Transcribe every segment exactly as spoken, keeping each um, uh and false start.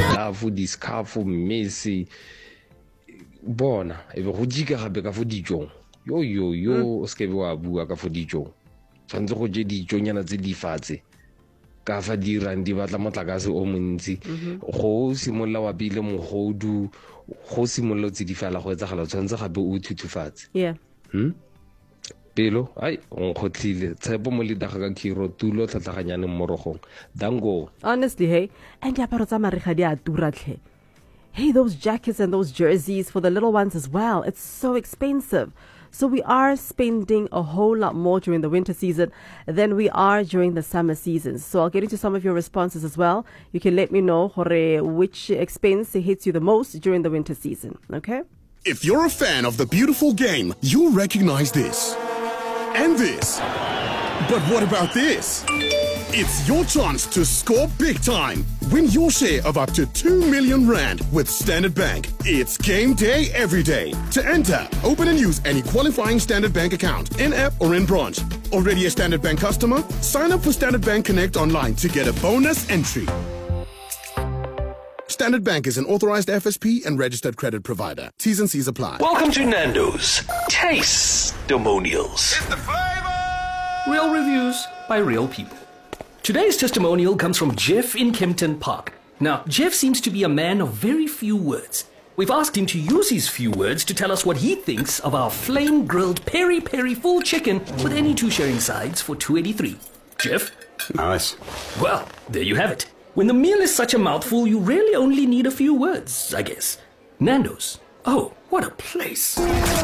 Love discover Messi bona e be go dika gape ka fo dijong yo yo yo se ke wa bua ka fo dijong tshwantse go je dijonyana tse di fatse ka fa dirang di batla motlakase o montsi go simolla wa bile mogodu go simolla tse di fela go etsagala tshwantse gape o thuthufatse yeah hm pelo ai on khotlile tshepo mo le daga ka khiro tulo tlhatlaganyane morogong dango honestly hey and diaparo tsa mariga di a turatlhe. Hey, those jackets and those jerseys for the little ones as well. It's so expensive. So we are spending a whole lot more during the winter season than we are during the summer seasons. So I'll get into some of your responses as well. You can let me know hore, which expense hits you the most during the winter season. Okay? If you're a fan of the beautiful game, you'll recognize this. And this. But what about this? It's your chance to score big time. Win your share of up to two million rand with Standard Bank. It's game day every day. To enter, open and use any qualifying Standard Bank account, in-app or in branch. Already a Standard Bank customer? Sign up for Standard Bank Connect online to get a bonus entry. Standard Bank is an authorized F S P and registered credit provider. T's and C's apply. Welcome to Nando's Taste-Demonials. It's the flavor! Real reviews by real people. Today's testimonial comes from Jeff in Kempton Park. Now, Jeff seems to be a man of very few words. We've asked him to use his few words to tell us what he thinks of our flame-grilled peri-peri full chicken with any two sharing sides for two eighty-three. Jeff? Nice. Well, there you have it. When the meal is such a mouthful, you really only need a few words, I guess. Nando's. Oh, what a place.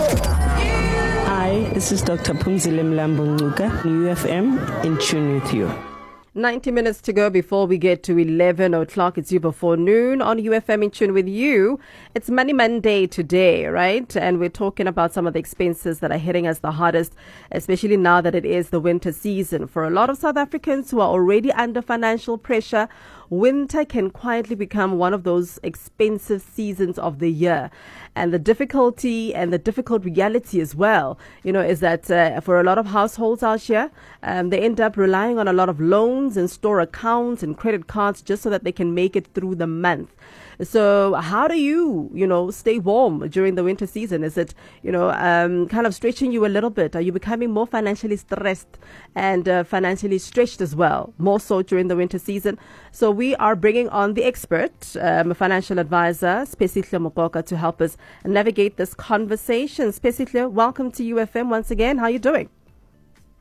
Hi, this is Doctor Phumzile Mlambo Ngcuka, U F M, in tune with you. ninety minutes to go before we get to eleven o'clock. It's you before noon on U F M in tune with you. It's Money Monday today, right? And we're talking about some of the expenses that are hitting us the hardest, especially now that it is the winter season. For a lot of South Africans who are already under financial pressure, winter can quietly become one of those expensive seasons of the year. And the difficulty and the difficult reality as well, you know, is that uh, for a lot of households out here, um, they end up relying on a lot of loans and store accounts and credit cards just so that they can make it through the month. So how do you, you know, stay warm during the winter season? Is it, you know, um, kind of stretching you a little bit? Are you becoming more financially stressed and uh, financially stretched as well, more so during the winter season? So we are bringing on the expert, um, a financial advisor, Spesihle Mokoka, to help us navigate this conversation. Spesihle, welcome to U F M once again. How are you doing?